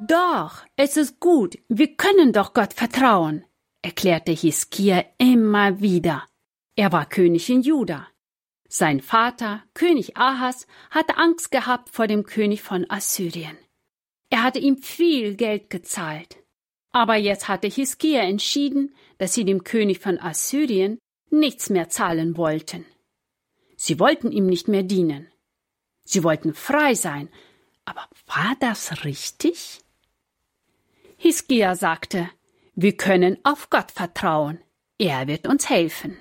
Doch, es ist gut, wir können doch Gott vertrauen, erklärte Hiskia immer wieder. Er war König in Juda. Sein Vater, König Ahas, hatte Angst gehabt vor dem König von Assyrien. Er hatte ihm viel Geld gezahlt. Aber jetzt hatte Hiskia entschieden, dass sie dem König von Assyrien nichts mehr zahlen wollten. Sie wollten ihm nicht mehr dienen. Sie wollten frei sein. Aber war das richtig? Hiskia sagte, wir können auf Gott vertrauen. Er wird uns helfen.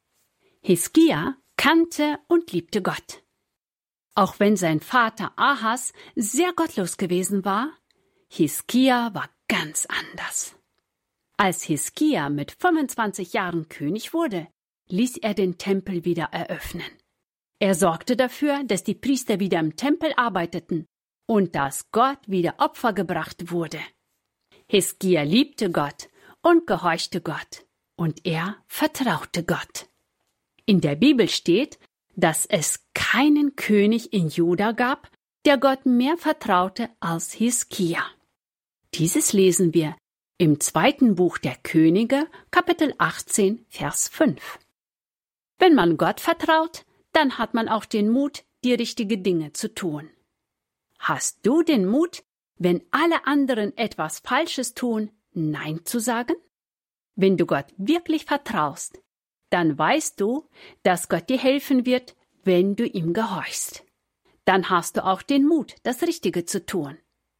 Hiskia kannte und liebte Gott. Auch wenn sein Vater Ahas sehr gottlos gewesen war, Hiskia war ganz anders. Als Hiskia mit 25 Jahren König wurde, ließ er den Tempel wieder eröffnen. Er sorgte dafür, dass die Priester wieder im Tempel arbeiteten und dass Gott wieder Opfer gebracht wurde. Hiskia liebte Gott und gehorchte Gott, und er vertraute Gott. In der Bibel steht, dass es keinen König in Juda gab, der Gott mehr vertraute als Hiskia. Dieses lesen wir im 2. Buch der Könige, Kapitel 18, Vers 5. Wenn man Gott vertraut, dann hat man auch den Mut, die richtigen Dinge zu tun. Hast du den Mut, wenn alle anderen etwas Falsches tun, Nein zu sagen? Wenn du Gott wirklich vertraust, dann weißt du, dass Gott dir helfen wird, wenn du ihm gehorchst. Dann hast du auch den Mut, das Richtige zu tun.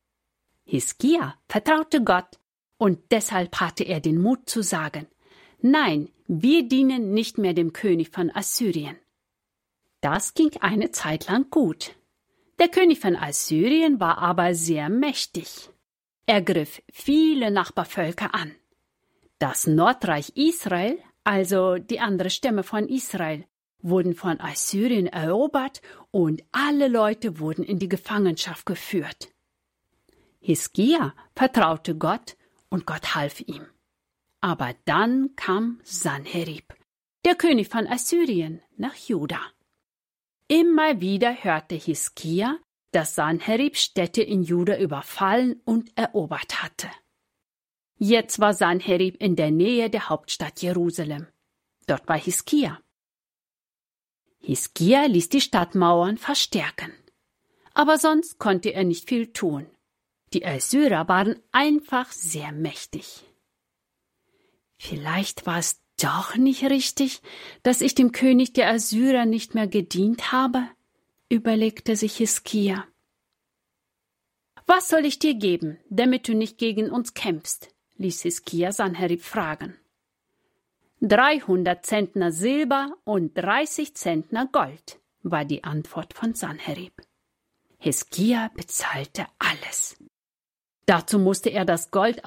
Hiskia vertraute Gott und deshalb hatte er den Mut zu sagen, nein, wir dienen nicht mehr dem König von Assyrien. Das ging eine Zeit lang gut. Der König von Assyrien war aber sehr mächtig. Er griff viele Nachbarvölker an. Das Nordreich Israel, also die anderen Stämme von Israel, wurden von Assyrien erobert und alle Leute wurden in die Gefangenschaft geführt. Hiskia vertraute Gott und Gott half ihm. Aber dann kam Sanherib, der König von Assyrien, nach Juda. Immer wieder hörte Hiskia, dass Sanherib Städte in Juda überfallen und erobert hatte. Jetzt war Sanherib in der Nähe der Hauptstadt Jerusalem. Dort war Hiskia. Hiskia ließ die Stadtmauern verstärken. Aber sonst konnte er nicht viel tun. Die Assyrer waren einfach sehr mächtig. Vielleicht war es doch nicht richtig, dass ich dem König der Assyrer nicht mehr gedient habe, überlegte sich Hiskia. Was soll ich dir geben, damit du nicht gegen uns kämpfst? Ließ Hiskia Sanherib fragen. 300 Zentner Silber und 30 Zentner Gold, war die Antwort von Sanherib. Hiskia bezahlte alles. Dazu musste er das Gold